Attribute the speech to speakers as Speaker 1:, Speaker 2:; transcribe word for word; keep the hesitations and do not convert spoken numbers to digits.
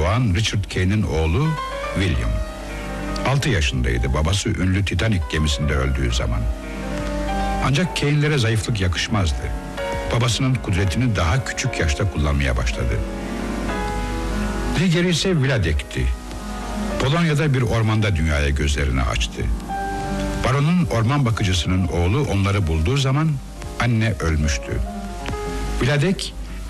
Speaker 1: doğan Richard Kane'in oğlu William. Altı yaşındaydı babası ünlü Titanic gemisinde öldüğü zaman. Ancak Kane'lere zayıflık yakışmazdı. Babasının kudretini daha küçük yaşta kullanmaya başladı. Diğeri ise Vladek'ti. Polonya'da bir ormanda dünyaya gözlerini açtı. Baronun orman bakıcısının oğlu onları bulduğu zaman anne ölmüştü. Vladek